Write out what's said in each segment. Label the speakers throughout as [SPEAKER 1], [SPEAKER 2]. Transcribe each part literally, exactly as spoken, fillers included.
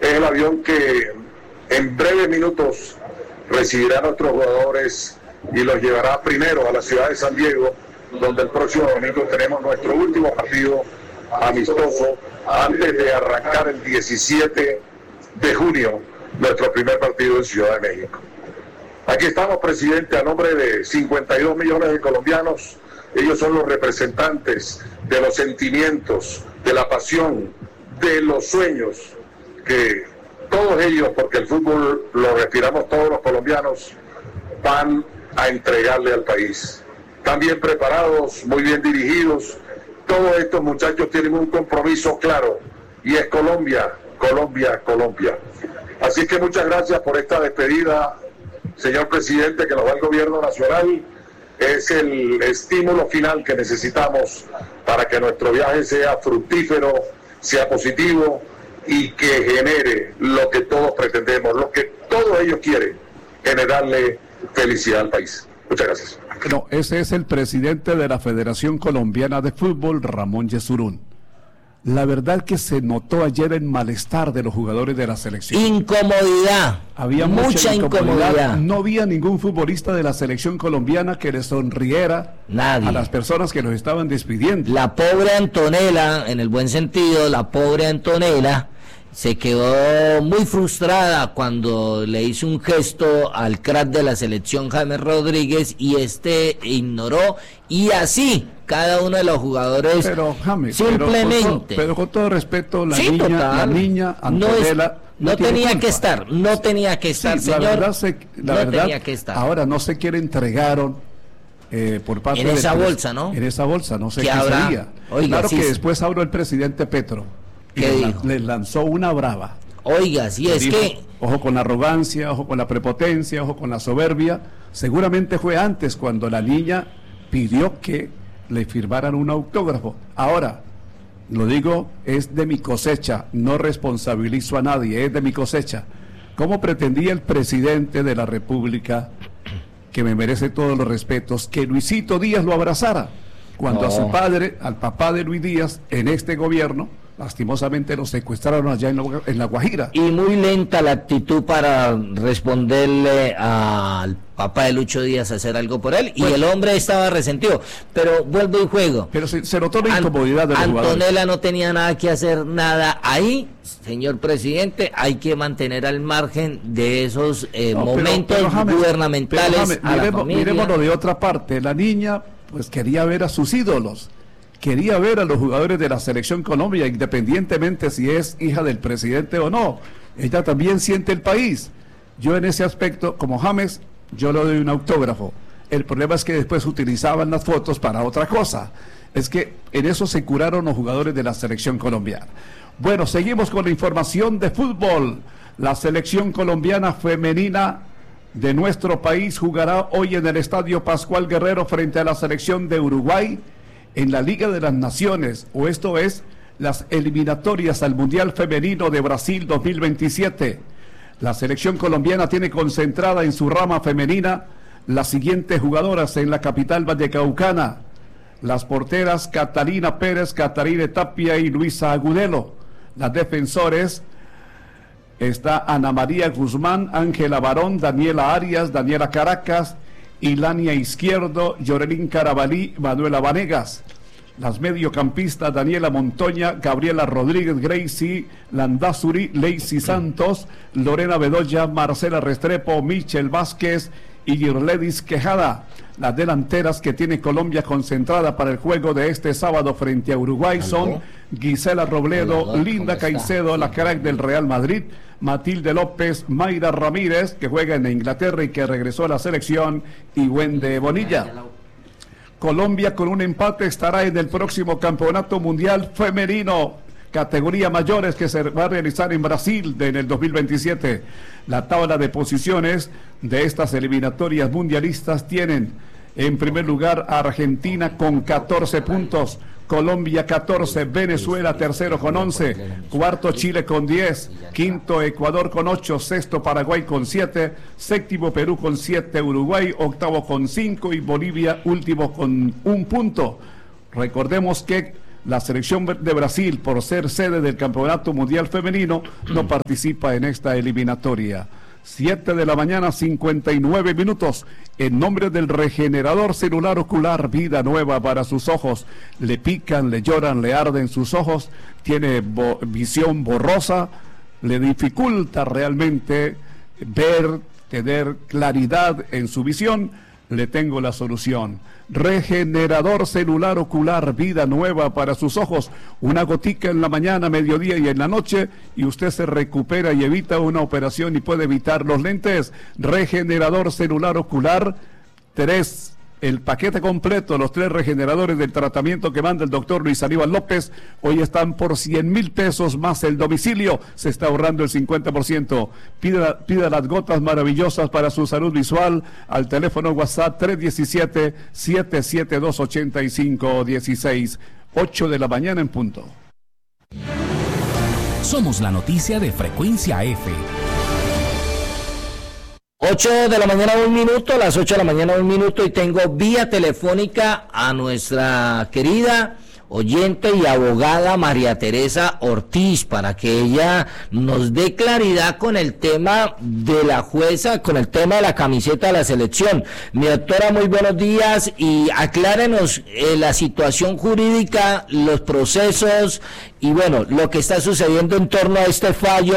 [SPEAKER 1] es el avión que en breves minutos recibirá a nuestros jugadores y los llevará primero a la ciudad de San Diego, donde el próximo domingo tenemos nuestro último partido amistoso antes de arrancar el diecisiete de junio nuestro primer partido en Ciudad de México. Aquí estamos, presidente, a nombre de cincuenta y dos millones de colombianos. Ellos son los representantes de los sentimientos, de la pasión, de los sueños que todos ellos, porque el fútbol lo respiramos todos los colombianos, van a entregarle al país. Están bien preparados, muy bien dirigidos. Todos estos muchachos tienen un compromiso claro y es Colombia, Colombia, Colombia. Así que muchas gracias por esta despedida, señor presidente, que nos da el gobierno nacional. Es el estímulo final que necesitamos para que nuestro viaje sea fructífero, sea positivo y que genere lo que todos pretendemos, lo que todos ellos quieren, generarle felicidad al país. Muchas gracias.
[SPEAKER 2] No, ese es el presidente de la Federación Colombiana de Fútbol, Ramón Yesurún. La verdad que se notó ayer el malestar de los jugadores de la selección.
[SPEAKER 3] Incomodidad.
[SPEAKER 2] Había mucha, mucha incomodidad. incomodidad. No había ningún futbolista de la selección colombiana que le sonriera
[SPEAKER 3] Nadie.
[SPEAKER 2] a las personas que los estaban despidiendo.
[SPEAKER 3] La pobre Antonella, en el buen sentido, la pobre Antonella se quedó muy frustrada cuando le hizo un gesto al crack de la selección, James Rodríguez, y este ignoró, y así cada uno de los jugadores
[SPEAKER 2] pero, James,
[SPEAKER 3] simplemente
[SPEAKER 2] pero con, todo, pero con todo respeto, la
[SPEAKER 3] sí,
[SPEAKER 2] niña,
[SPEAKER 3] total.
[SPEAKER 2] la niña Antonella
[SPEAKER 3] no, es, no, no tenía culpa. que estar, no tenía que estar,
[SPEAKER 2] sí,
[SPEAKER 3] señor.
[SPEAKER 2] La verdad, se, la
[SPEAKER 3] no
[SPEAKER 2] verdad
[SPEAKER 3] tenía que estar.
[SPEAKER 2] Ahora no sé quién entregaron eh, por parte
[SPEAKER 3] en esa
[SPEAKER 2] del,
[SPEAKER 3] bolsa, ¿no?
[SPEAKER 2] En esa bolsa, no sé qué
[SPEAKER 3] habrá?
[SPEAKER 2] sería.
[SPEAKER 3] Oiga,
[SPEAKER 2] claro
[SPEAKER 3] sí,
[SPEAKER 2] que
[SPEAKER 3] sí.
[SPEAKER 2] después habló el presidente Petro.
[SPEAKER 3] ¿Qué
[SPEAKER 2] y
[SPEAKER 3] dijo?
[SPEAKER 2] Le lanzó una brava.
[SPEAKER 3] Oiga, si es
[SPEAKER 2] dijo,
[SPEAKER 3] que...
[SPEAKER 2] Ojo con la arrogancia, ojo con la prepotencia, ojo con la soberbia. Seguramente fue antes cuando la niña pidió que le firmaran un autógrafo. Ahora, lo digo, es de mi cosecha, no responsabilizo a nadie, es de mi cosecha. ¿Cómo pretendía el presidente de la República, que me merece todos los respetos, que Luisito Díaz lo abrazara? Cuando no. a su padre, al papá de Luis Díaz, en este gobierno, lastimosamente lo secuestraron allá en la, en la Guajira.
[SPEAKER 3] Y muy lenta la actitud para responderle al papá de Lucho Díaz a hacer algo por él, pues, y el hombre estaba resentido, pero vuelvo y juego.
[SPEAKER 2] Pero se, se notó la incomodidad de los
[SPEAKER 3] Antonella
[SPEAKER 2] jugadores.
[SPEAKER 3] No tenía nada que hacer, nada ahí, señor presidente, hay que mantener al margen de esos eh, no, momentos pero, pero, James, gubernamentales pero, James,
[SPEAKER 2] a
[SPEAKER 3] miremos,
[SPEAKER 2] la familia. Miremoslo de otra parte, la niña pues quería ver a sus ídolos, quería ver a los jugadores de la selección Colombia, independientemente si es hija del presidente o no. Ella también siente el país. Yo en ese aspecto, como James, yo le doy un autógrafo. El problema es que después utilizaban las fotos para otra cosa. Es que en eso se curaron los jugadores de la selección colombiana. Bueno, seguimos con la información de fútbol. La selección colombiana femenina de nuestro país jugará hoy en el Estadio Pascual Guerrero frente a la selección de Uruguay en la Liga de las Naciones, o esto es, las eliminatorias al Mundial Femenino de Brasil dos mil veintisiete. La selección colombiana tiene concentrada en su rama femenina las siguientes jugadoras en la capital vallecaucana: las porteras Catalina Pérez, Catarina Tapia y Luisa Agudelo. Las defensores está Ana María Guzmán, Ángela Barón, Daniela Arias, Daniela Caracas, Ilania Izquierdo, Yorelín Carabalí, Manuela Vanegas. Las mediocampistas Daniela Montoña, Gabriela Rodríguez, Gracie Landazuri, Lacey Santos, Lorena Bedoya, Marcela Restrepo, Michel Vázquez y Girledis Quejada. Las delanteras que tiene Colombia concentrada para el juego de este sábado frente a Uruguay son Gisela Robledo, Hola, Linda Caicedo, la crack del Real Madrid, Matilde López, Mayra Ramírez, que juega en Inglaterra y que regresó a la selección, y Wende Bonilla. Colombia con un empate estará en el próximo Campeonato Mundial Femenino, categoría mayores, que se va a realizar en Brasil en el dos mil veintisiete. La tabla de posiciones de estas eliminatorias mundialistas tienen en primer lugar a Argentina con catorce puntos, Colombia catorce, Venezuela tercero con once, cuarto Chile con diez, quinto Ecuador con ocho, sexto Paraguay con siete, séptimo Perú con siete, Uruguay octavo con cinco y Bolivia último con un punto. Recordemos que La selección de Brasil, por ser sede del Campeonato Mundial Femenino, no participa en esta eliminatoria. siete de la mañana, cincuenta y nueve minutos. En nombre del regenerador celular ocular, vida nueva para sus ojos. Le pican, le lloran, le arden sus ojos. Tiene bo- visión borrosa. Le dificulta realmente ver, tener claridad en su visión. Le tengo la solución. Regenerador celular ocular, vida nueva para sus ojos. Una gotica en la mañana, mediodía y en la noche, y usted se recupera y evita una operación y puede evitar los lentes. Regenerador celular ocular, tres. El paquete completo, los tres regeneradores del tratamiento que manda el doctor Luis Aníbal López, hoy están por cien mil pesos más el domicilio, se está ahorrando el cincuenta por ciento. Pida, pida las gotas maravillosas para su salud visual al teléfono WhatsApp tres uno siete, siete siete dos, ocho cinco uno seis, ocho de la mañana en punto.
[SPEAKER 4] Somos la noticia de Frecuencia F.
[SPEAKER 3] ocho de la mañana, un minuto, las ocho de la mañana, un minuto, y tengo vía telefónica a nuestra querida oyente y abogada María Teresa Ortiz para que ella nos dé claridad con el tema de la jueza, con el tema de la camiseta de la selección. Mi doctora, muy buenos días y aclárenos eh, la situación jurídica, los procesos y bueno, lo que está sucediendo en torno a este fallo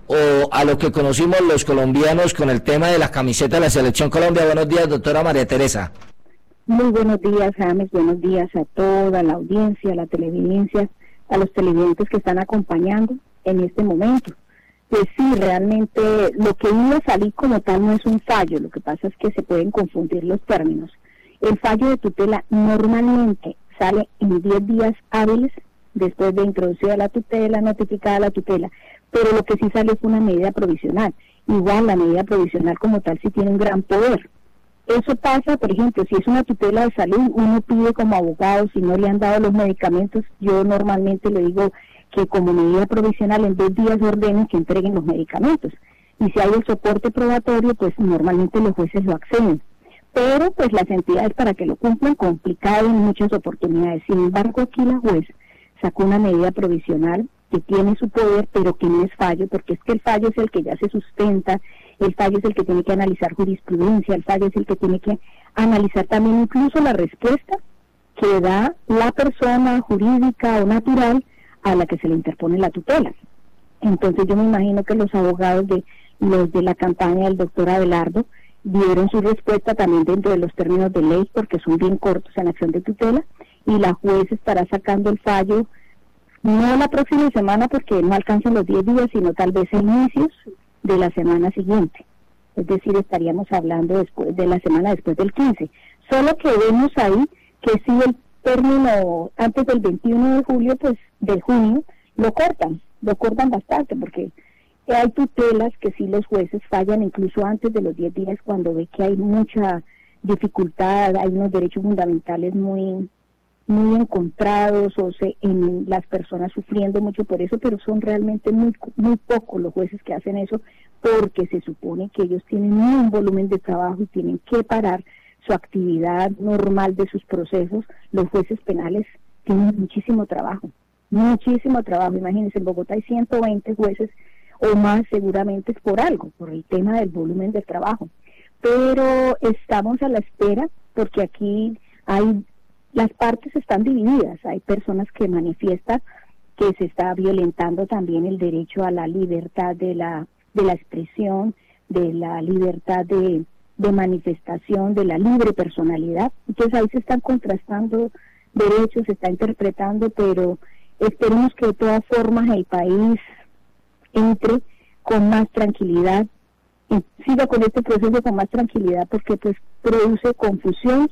[SPEAKER 3] o a lo que conocimos los colombianos con el tema de la camiseta de la selección Colombia. Buenos días, doctora María Teresa.
[SPEAKER 5] Muy buenos días, James, buenos días a toda la audiencia, a la televidencia, a los televidentes que están acompañando en este momento. Pues sí, realmente lo que iba a salir como tal no es un fallo, lo que pasa es que se pueden confundir los términos. El fallo de tutela normalmente sale en diez días hábiles después de introducida la tutela, notificada la tutela, pero lo que sí sale fue una medida provisional. Igual la medida provisional como tal sí tiene un gran poder. Eso pasa, por ejemplo, si es una tutela de salud, uno pide como abogado, si no le han dado los medicamentos, yo normalmente le digo que como medida provisional en dos días ordenen que entreguen los medicamentos. Y si hay el soporte probatorio, pues normalmente los jueces lo acceden. Pero pues las entidades para que lo cumplan, complicado en muchas oportunidades. Sin embargo, aquí la juez sacó una medida provisional que tiene su poder, pero que no es fallo, porque es que el fallo es el que ya se sustenta. El fallo es el que tiene que analizar jurisprudencia, el fallo es el que tiene que analizar también incluso la respuesta que da la persona jurídica o natural a la que se le interpone la tutela. Entonces yo me imagino que los abogados de los de la campaña del doctor Abelardo dieron su respuesta también dentro de los términos de ley, porque son bien cortos en acción de tutela, y la juez estará sacando el fallo no la próxima semana porque no alcanzan los diez días, sino tal vez a inicios de la semana siguiente, es decir, estaríamos hablando después de la semana después del quince, solo que vemos ahí que si el término antes del veintiuno de julio, pues de junio, lo cortan, lo cortan bastante, porque hay tutelas que sí los jueces fallan incluso antes de los diez días cuando ve que hay mucha dificultad, hay unos derechos fundamentales muy muy encontrados o se, en las personas sufriendo mucho por eso, pero son realmente muy muy pocos los jueces que hacen eso, porque se supone que ellos tienen un volumen de trabajo y tienen que parar su actividad normal de sus procesos. Los jueces penales tienen muchísimo trabajo, muchísimo trabajo. Imagínense, en Bogotá hay ciento veinte jueces o más, seguramente es por algo, por el tema del volumen de trabajo. Pero estamos a la espera, porque aquí hay las partes están divididas, hay personas que manifiestan que se está violentando también el derecho a la libertad de la de la expresión, de la libertad de, de manifestación, de la libre personalidad. Entonces ahí se están contrastando derechos, se está interpretando, pero esperemos que de todas formas el país entre con más tranquilidad, y siga con este proceso con más tranquilidad, porque pues produce confusión.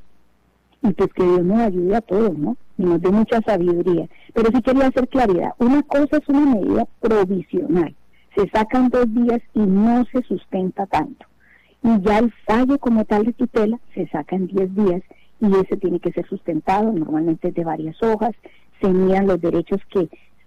[SPEAKER 5] Y pues que Dios nos ayude a todos, ¿no? Y nos dé mucha sabiduría. Pero sí quería hacer claridad. Una cosa es una medida provisional. Se sacan dos días y no se sustenta tanto. Y ya el fallo como tal de tutela se saca en diez días y ese tiene que ser sustentado, normalmente de varias hojas. Se miran los derechos que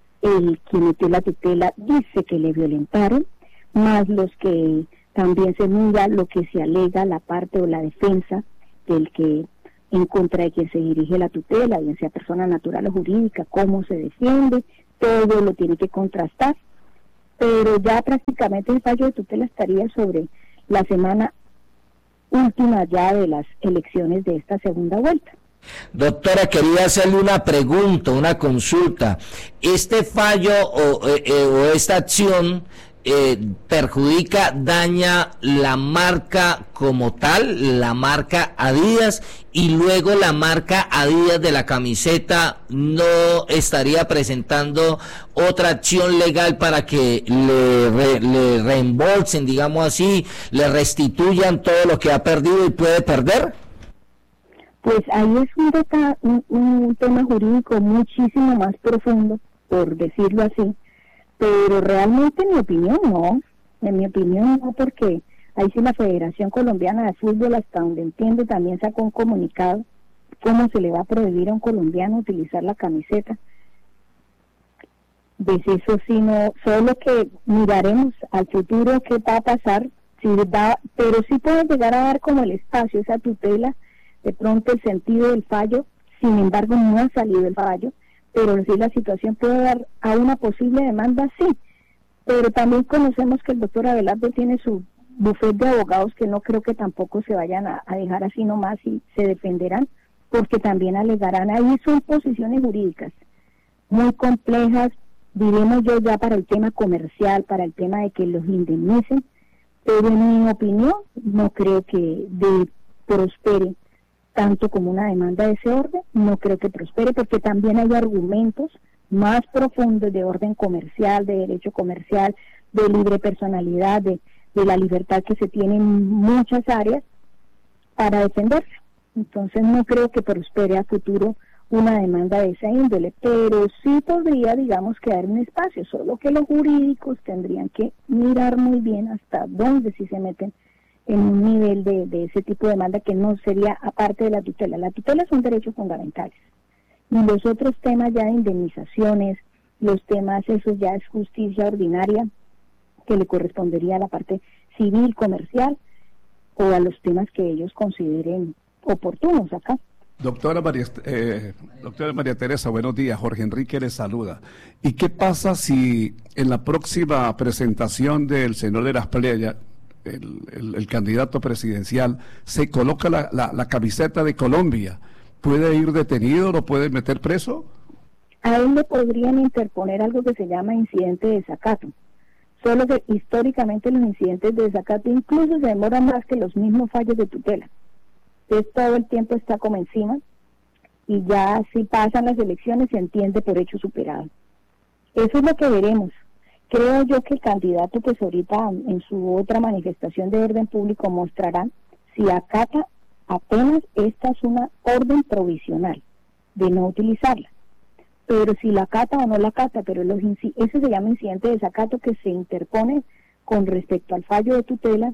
[SPEAKER 5] el quien metió la tutela dice que le violentaron, más los que también se mira lo que se alega la parte o la defensa del que en contra de quien se dirige la tutela, bien sea persona natural o jurídica, cómo se defiende, todo lo tiene que contrastar, pero ya prácticamente el fallo de tutela estaría sobre la semana última ya de las elecciones de esta segunda vuelta.
[SPEAKER 3] Doctora, quería hacerle una pregunta, una consulta. ¿Este fallo o, eh, o esta acción eh, perjudica, daña la marca como tal, la marca Adidas, y luego la marca Adidas de la camiseta no estaría presentando otra acción legal para que le, re, le reembolsen, digamos así, le restituyan todo lo que ha perdido y puede perder?
[SPEAKER 5] Pues ahí es un, deta, un, un tema jurídico muchísimo más profundo, por decirlo así, pero realmente en mi opinión no, en mi opinión no, porque ahí sí la Federación Colombiana de Fútbol, hasta donde entiendo, también sacó un comunicado cómo se le va a prohibir a un colombiano utilizar la camiseta. Pues eso sí, no, solo que miraremos al futuro qué va a pasar, si va, pero sí puede llegar a dar como el espacio, esa tutela, de pronto el sentido del fallo, sin embargo no ha salido el fallo, pero sí la situación puede dar a una posible demanda, sí, pero también conocemos que el doctor Abelardo tiene su bufete de abogados que no creo que tampoco se vayan a, a dejar así nomás y se defenderán, porque también alegarán, ahí son posiciones jurídicas muy complejas, diremos yo ya para el tema comercial, para el tema de que los indemnicen, pero en mi opinión no creo que de prospere tanto como una demanda de ese orden, no creo que prospere, porque también hay argumentos más profundos de orden comercial, de derecho comercial, de libre personalidad, de, de la libertad que se tiene en muchas áreas para defenderse. Entonces no creo que prospere a futuro una demanda de esa índole, pero sí podría, digamos, quedar un espacio, solo que los jurídicos tendrían que mirar muy bien hasta dónde si se meten en un nivel de, de ese tipo de demanda que no sería aparte de la tutela. La tutela son derechos fundamentales. Y los otros temas ya de indemnizaciones, los temas, eso ya es justicia ordinaria, que le correspondería a la parte civil, comercial, o a los temas que ellos consideren oportunos acá.
[SPEAKER 2] Doctora María, eh, doctora María Teresa, buenos días. Jorge Enrique les saluda. ¿Y qué pasa si en la próxima presentación del señor de las Playas, El, el, el candidato presidencial, se coloca la, la, la camiseta de Colombia? ¿Puede ir detenido? ¿Lo puede meter preso?
[SPEAKER 5] A él le podrían interponer algo que se llama incidente de desacato. Solo que históricamente los incidentes de desacato incluso se demoran más que los mismos fallos de tutela. Entonces todo el tiempo está como encima y ya si pasan las elecciones se entiende por hecho superado. Eso es lo que veremos. Creo yo que el candidato pues ahorita en su otra manifestación de orden público mostrará si acata apenas esta es una orden provisional de no utilizarla, pero si la acata o no la acata, pero los ese se llama incidente de desacato que se interpone con respecto al fallo de tutela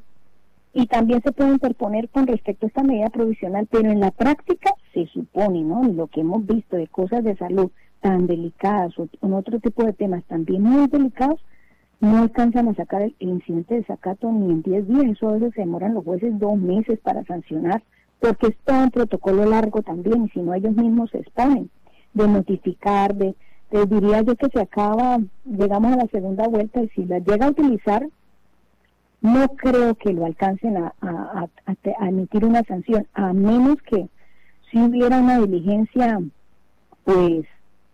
[SPEAKER 5] y también se puede interponer con respecto a esta medida provisional, pero en la práctica se supone, ¿no? Lo que hemos visto de cosas de salud tan delicadas o en otro tipo de temas también muy delicados, no alcanzan a sacar el, el incidente de desacato ni en diez días, eso a veces se demoran los jueces dos meses para sancionar, porque es todo un protocolo largo también, y si no ellos mismos se exponen, de notificar, de, de diría yo que se acaba, llegamos a la segunda vuelta y si la llega a utilizar, no creo que lo alcancen a, a, a, a emitir una sanción, a menos que si hubiera una diligencia, pues,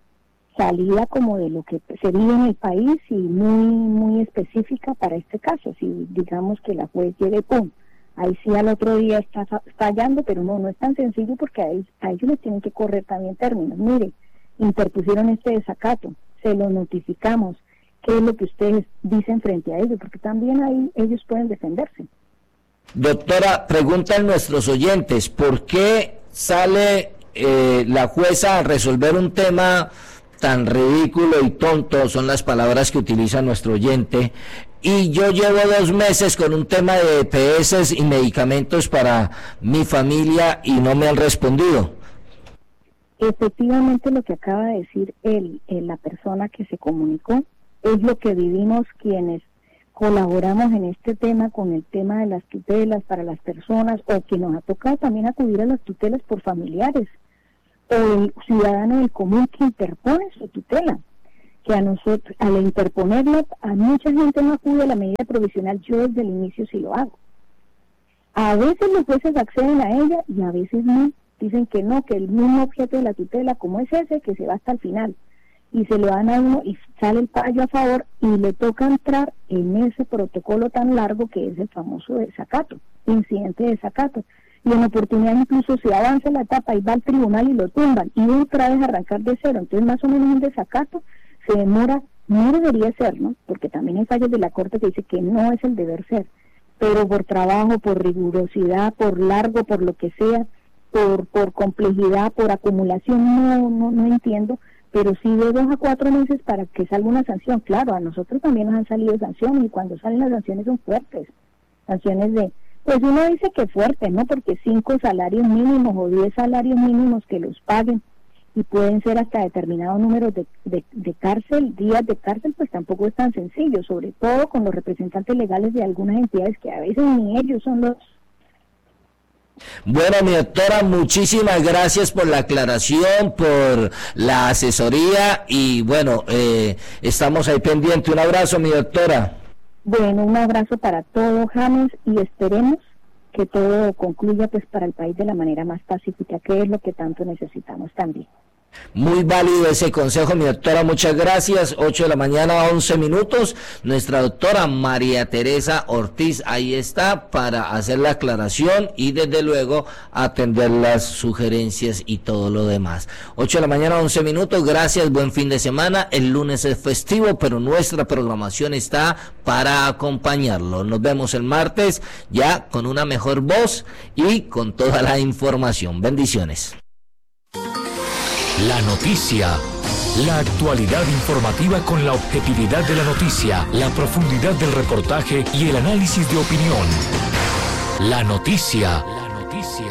[SPEAKER 5] salida como de lo que se vive en el país y muy muy específica para este caso, si digamos que la juez llegue pum, ahí sí al otro día está fallando, pero no, no es tan sencillo porque a ellos, a ellos les tienen que correr también términos. Mire, interpusieron este desacato, se lo notificamos, ¿qué es lo que ustedes dicen frente a ellos? Porque también ahí ellos pueden defenderse.
[SPEAKER 3] Doctora, preguntan nuestros oyentes, ¿por qué sale eh, la jueza a resolver un tema tan ridículo y tonto? Son las palabras que utiliza nuestro oyente, y yo llevo dos meses con un tema de E P S y medicamentos para mi familia y no me han respondido.
[SPEAKER 5] Efectivamente lo que acaba de decir el, el, la persona que se comunicó es lo que vivimos quienes colaboramos en este tema con el tema de las tutelas para las personas, o que nos ha tocado también acudir a las tutelas por familiares, o el ciudadano del común que interpone su tutela, que a nosotros, al interponerla, a mucha gente no acude a la medida provisional. Yo desde el inicio sí lo hago. A veces los jueces acceden a ella y a veces no. Dicen que no, que el mismo objeto de la tutela, como es ese, que se va hasta el final, y se lo dan a uno y sale el fallo a favor, y le toca entrar en ese protocolo tan largo que es el famoso desacato, incidente de desacato. Y en oportunidad incluso se avanza la etapa y va al tribunal y lo tumban, y otra vez arrancar de cero. Entonces más o menos un desacato se demora, no debería ser, ¿no? Porque también hay fallos de la Corte que dice que no es el deber ser, pero por trabajo, por rigurosidad, por largo, por lo que sea, por por complejidad, por acumulación, no no no entiendo, pero sí de dos a cuatro meses para que salga una sanción. Claro, a nosotros también nos han salido sanciones, y cuando salen las sanciones son fuertes, sanciones de, pues uno dice que fuertes, ¿no? Porque cinco salarios mínimos o diez salarios mínimos que los paguen, y pueden ser hasta determinados números de, de, de cárcel, días de cárcel, pues tampoco es tan sencillo, sobre todo con los representantes legales de algunas entidades que a veces ni ellos son los...
[SPEAKER 3] Bueno, mi doctora, muchísimas gracias por la aclaración, por la asesoría, y bueno, eh, estamos ahí pendientes. Un abrazo, mi doctora.
[SPEAKER 5] Bueno, un abrazo para todos, James, y esperemos que todo concluya pues para el país de la manera más pacífica, que es lo que tanto necesitamos también.
[SPEAKER 3] Muy válido ese consejo, mi doctora, muchas gracias. Ocho de la mañana, once minutos. Nuestra doctora María Teresa Ortiz ahí está para hacer la aclaración y desde luego atender las sugerencias y todo lo demás. Ocho de la mañana, once minutos. Gracias, buen fin de semana. El lunes es festivo, pero nuestra programación está para acompañarlo. Nos vemos el martes ya con una mejor voz y con toda la información. Bendiciones.
[SPEAKER 4] La noticia, la actualidad informativa con la objetividad de la noticia, la profundidad del reportaje y el análisis de opinión. La noticia, la noticia.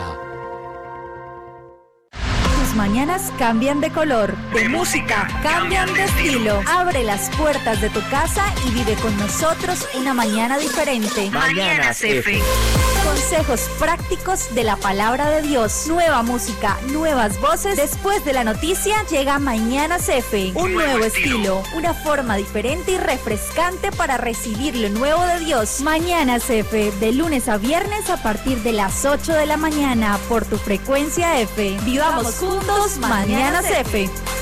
[SPEAKER 6] Tus mañanas cambian de color, de música, cambian de estilo. Abre las puertas de tu casa y vive con nosotros una mañana diferente.
[SPEAKER 3] Mañanas F.
[SPEAKER 6] Consejos prácticos de la palabra de Dios. Nueva música, nuevas voces. Después de la noticia llega Mañanas F. Un nuevo estilo, una forma diferente y refrescante para recibir lo nuevo de Dios. Mañanas F, de lunes a viernes a partir de las ocho de la mañana por tu frecuencia F. Vivamos juntos Mañanas F.